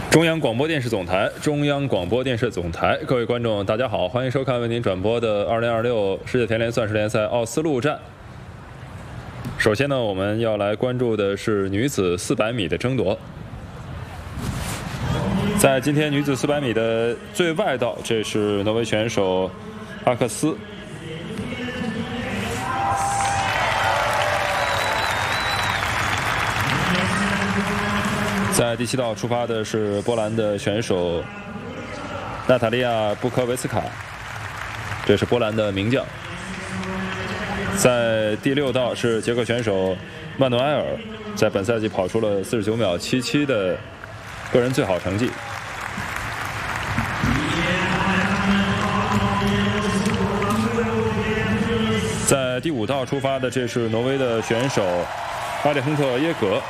中央广播电视总台，中央广播电视总台，各位观众，大家好，欢迎收看为您转播的2026世界田联钻石联赛奥斯陆站。首先呢，我们要来关注的是女子400米的争夺。在今天女子400米的最外道，这是挪威选手阿克斯。在第7道出发的是波兰的选手娜塔莉亚·布科维斯卡，这是波兰的名将。在第6道是捷克选手曼努埃尔，在本赛季跑出了49秒77的个人最好成绩。在第5道出发的这是挪威的选手巴列亨特耶格。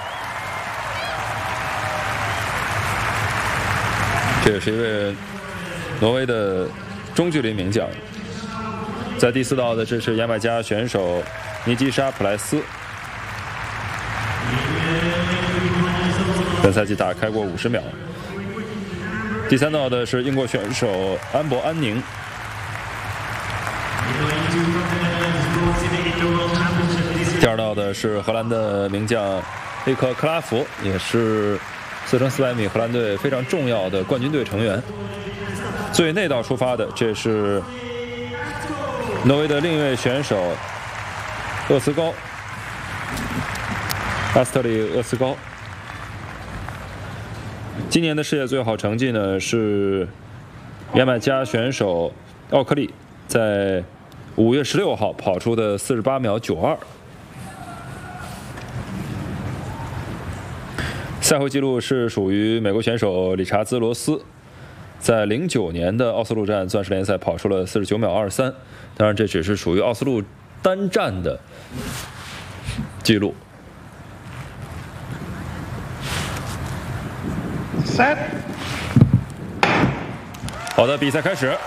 这也是一位挪威的中距离名将。在第4道的这是牙买加选手尼基沙·普莱斯，本赛季打开过50秒。第3道的是英国选手安博安宁。第2道的是荷兰的名将利克克拉福，也是4×400米荷兰队非常重要的冠军队成员。最内道出发的，这是挪威的另一位选手厄斯高，阿斯特里厄斯高。今年的世界最好成绩呢是牙买加选手奥克利在5月16号跑出的48秒92。赛后纪录是属于美国选手理查兹·罗斯，在09年的奥斯陆站钻石联赛跑出了49秒23，当然这只是属于奥斯陆单站的纪录。好的，比赛开始。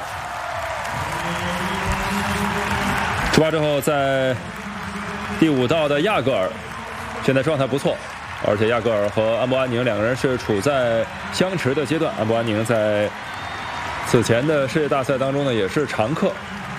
出发之后，在第5道的亚格尔，现在状态不错。而且亚格尔和安博安宁两个人是处在相持的阶段，安博安宁在此前的世界大赛当中呢也是常客。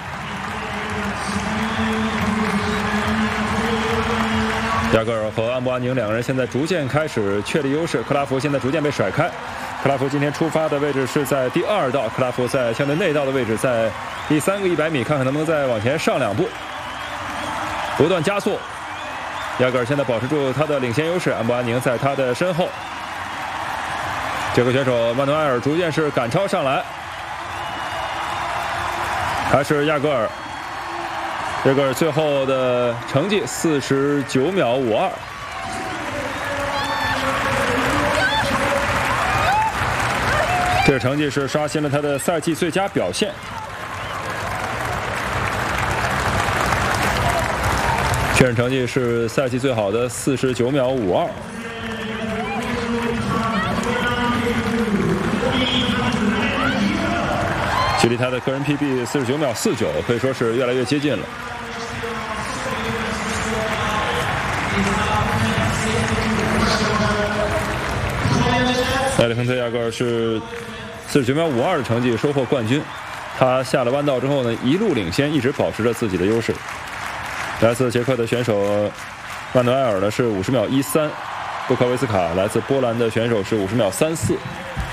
亚格尔和安博安宁两个人现在逐渐开始确立优势，克拉夫现在逐渐被甩开。克拉夫今天出发的位置是在第2道，克拉夫在相对内道的位置，在第3个100米，看看能不能再往前上2步，不断加速。亚格尔现在保持住他的领先优势，安博安宁在他的身后。这个选手曼努埃尔逐渐是赶超上来，还是亚格尔。亚格尔最后的成绩49秒52。这个成绩是刷新了他的赛季最佳表现。确认成绩是赛季最好的49秒52。距离他的个人 PB 49秒49可以说是越来越接近了。埃里亨特亚格尔是49秒52的成绩收获冠军。他下了弯道之后呢，一路领先，一直保持着自己的优势。来自捷克的选手曼努埃尔呢是50秒13，布科维斯卡来自波兰的选手是50秒34。